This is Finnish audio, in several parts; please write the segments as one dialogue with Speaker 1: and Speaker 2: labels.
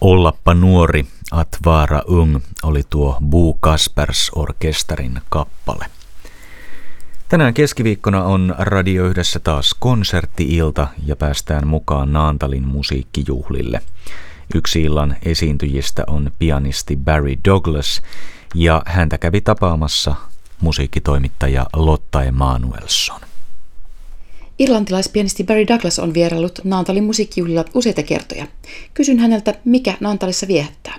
Speaker 1: Ollappa nuori, att vara ung oli tuo Bo Kaspers Orkesterin kappale. Tänään keskiviikkona on Radio Yhdessä taas konsertti-ilta ja päästään mukaan Naantalin musiikkijuhlille. Yksi illan esiintyjistä on pianisti Barry Douglas ja häntä kävi tapaamassa musiikkitoimittaja Lotta Emanuelsson.
Speaker 2: Irlantilaispianisti Barry Douglas on vieraillut Naantalin musiikkijuhlilla useita kertoja. Kysyn häneltä, mikä Naantalissa viehättää.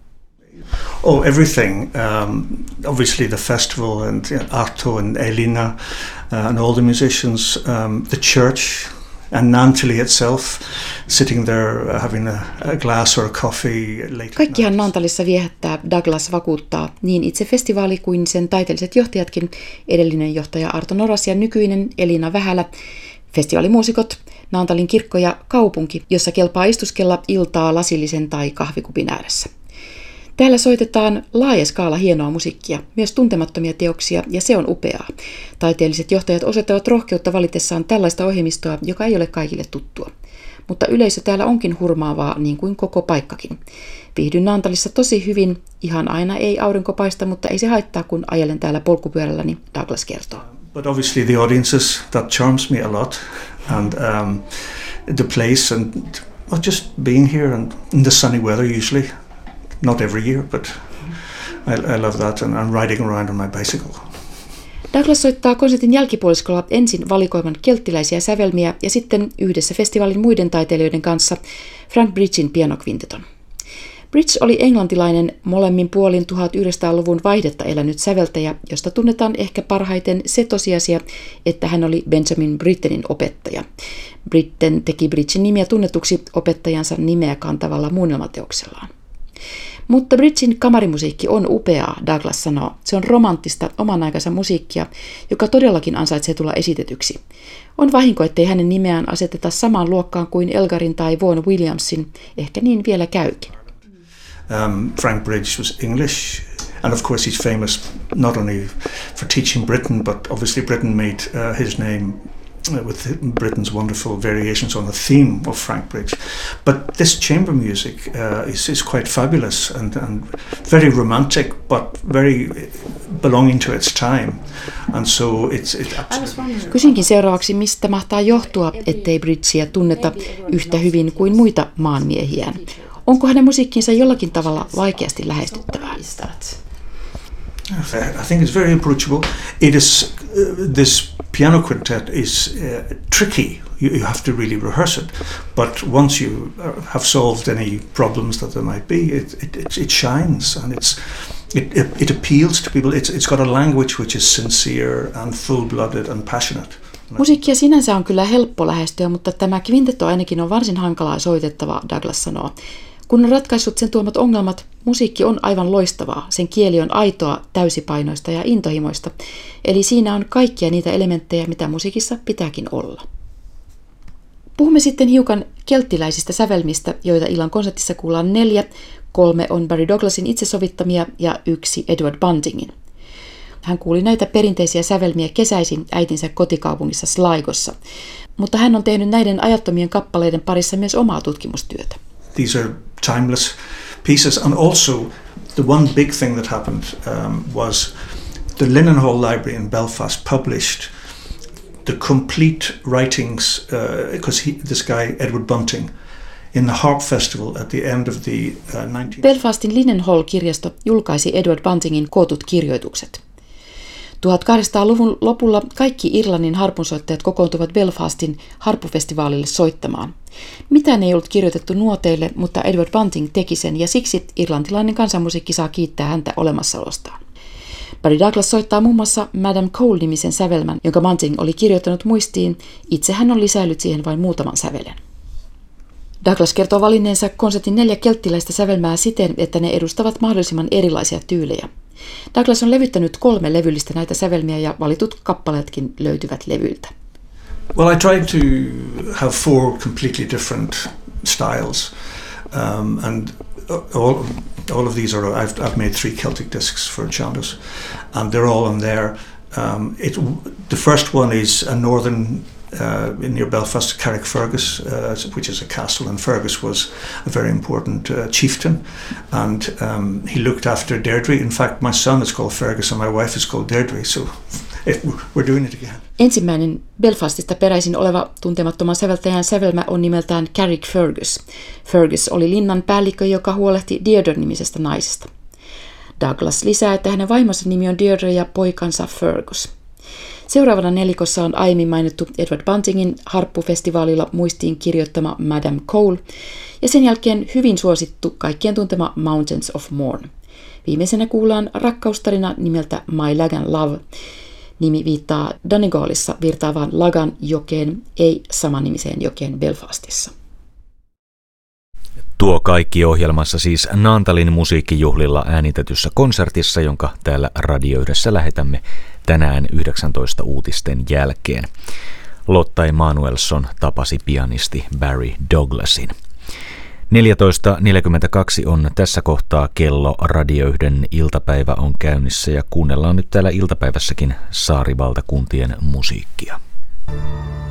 Speaker 3: Oh, everything. Obviously the festival and Arto and Elina and all the musicians, the church and Naantali itself, sitting there having a glass or a coffee late.
Speaker 2: Kaikkihan Naantalissa viehättää, Douglas vakuuttaa, niin itse festivaali kuin sen taiteelliset johtajatkin, edellinen johtaja Arto Noras ja nykyinen Elina Vähälä, festivaalimuusikot, Naantalin kirkko ja kaupunki, jossa kelpaa istuskella iltaa lasillisen tai kahvikupin ääressä. Täällä soitetaan laaja skaala hienoa musiikkia, myös tuntemattomia teoksia, ja se on upeaa. Taiteelliset johtajat osoittavat rohkeutta valitessaan tällaista ohjelmistoa, joka ei ole kaikille tuttua. Mutta yleisö täällä onkin hurmaavaa, niin kuin koko paikkakin. Viihdyn Naantalissa tosi hyvin, ihan aina ei aurinko paista, mutta ei se haittaa, kun ajelen täällä polkupyörälläni, Douglas kertoo.
Speaker 3: But obviously the audiences, that charms me a lot, and the place, and just being here and in the sunny weather usually. Not every year, but I love that, and I'm riding around on my bicycle.
Speaker 2: Douglas soittaa konsertin jälkipuoliskolla ensin valikoiman kelttiläisiä sävelmiä ja sitten yhdessä festivaalin muiden taiteilijoiden kanssa Frank Bridgen pianokvinteton. Bridge oli englantilainen, molemmin puolin 1900-luvun vaihdetta elänyt säveltäjä, josta tunnetaan ehkä parhaiten se tosiasia, että hän oli Benjamin Brittenin opettaja. Britten teki Bridgen nimiä tunnetuksi opettajansa nimeä kantavalla muunnelmateoksellaan. Mutta Bridgen kamarimusiikki on upeaa, Douglas sanoo. Se on romanttista, oman aikansa musiikkia, joka todellakin ansaitsee tulla esitetyksi. On vahinko, ettei hänen nimeään aseteta samaan luokkaan kuin Elgarin tai Vaughan Williamsin. Ehkä niin vielä käykin.
Speaker 3: Frank Bridge was English, and of course he's famous not only for teaching Britain, but obviously Britain made his name with Britain's wonderful variations on the theme of Frank Bridge. But this chamber music is quite fabulous and very romantic, but very belonging to its time. And so it's absolutely...
Speaker 2: Kysynkin seuraavaksi, mistä mahtaa johtua, ettei Bridgeä tunneta yhtä hyvin kuin muita maanmiehiään. Onko hänen musiikkinsa jollakin tavalla vaikeasti lähestyttävää?
Speaker 3: I think it's very approachable. It is this piano quintet is tricky. You have to really rehearse it. But once you have solved any problems that there might be, it shines and it appeals to people. It's got a language which is sincere and full-blooded and passionate.
Speaker 2: Musiikkia sinänsä on kyllä helppo lähestyä, mutta tämä kvintetto ainakin on varsin hankalaa soitettavaa, Douglas sanoo. Kun on ratkaissut sen tuomat ongelmat, musiikki on aivan loistavaa. Sen kieli on aitoa, täysipainoista ja intohimoista. Eli siinä on kaikkia niitä elementtejä, mitä musiikissa pitääkin olla. Puhumme sitten hiukan kelttiläisistä sävelmistä, joita illan konsertissa kuullaan 4. 3 on Barry Douglasin itse sovittamia ja 1 Edward Buntingin. Hän kuuli näitä perinteisiä sävelmiä kesäisin äitinsä kotikaupungissa Sligossa, mutta hän on tehnyt näiden ajattomien kappaleiden parissa myös omaa tutkimustyötä.
Speaker 3: These are timeless pieces, and also the one big thing that happened was the Linenhall Library in Belfast published the complete writings, because this guy Edward Bunting, in the Harp Festival at the end of the 19th...
Speaker 2: Belfastin Linenhall-kirjasto julkaisi Edward Buntingin kootut kirjoitukset. 1800-luvun lopulla kaikki Irlannin harpunsoittajat kokoontuvat Belfastin harppufestivaalille soittamaan. Mitään ei ollut kirjoitettu nuoteille, mutta Edward Bunting teki sen ja siksi irlantilainen kansanmusiikki saa kiittää häntä olemassaolostaan. Barry Douglas soittaa muun muassa Madame Cole-nimisen sävelmän, jonka Bunting oli kirjoittanut muistiin. Itse hän on lisäillyt siihen vain muutaman sävelen. Douglas kertoo valinneensa konsertin 4 kelttiläistä sävelmää siten, että ne edustavat mahdollisimman erilaisia tyylejä. Douglas on levyttänyt 3 levyllistä näitä sävelmiä ja valitut kappaleetkin löytyvät levyiltä.
Speaker 3: Well, I tried to have 4 completely different styles, and all of these are. I've made 3 Celtic discs for Chandos, and they're all on there. The first one is a northern near Belfast, Carrickfergus, which is a castle, and Fergus was a very important chieftain, and he looked after Deirdre. In fact, my son is called Fergus and my wife is called Deirdre, so we're doing it again.
Speaker 2: Ensimmäinen Belfastista peräisin oleva tuntemattoman säveltäjän sävelmä on nimeltään Carrickfergus. Fergus oli linnan päällikkö, joka huolehti Deirdre-nimisestä naisesta. Douglas lisää, että hänen vaimonsa nimi on Deirdre ja poikansa Fergus. Seuraavana nelikossa on aiemmin mainittu Edward Buntingin harppufestivaalilla muistiin kirjoittama Madame Cole ja sen jälkeen hyvin suosittu kaikkien tuntema Mountains of Mourne. Viimeisenä kuullaan rakkaustarina nimeltä My Lagan Love. Nimi viittaa Donegalissa virtaavaan Lagan jokeen, ei samanimiseen jokeen Belfastissa.
Speaker 1: Tuo kaikki ohjelmassa siis Naantalin musiikkijuhlilla äänitetyssä konsertissa, jonka täällä radioyhdessä lähetämme tänään 19 uutisten jälkeen. Lotta Emanuelsson tapasi pianisti Barry Douglasin. 14.42 on tässä kohtaa kello. Radio 1 iltapäivä on käynnissä ja kuunnellaan nyt täällä iltapäivässäkin saarivaltakuntien musiikkia.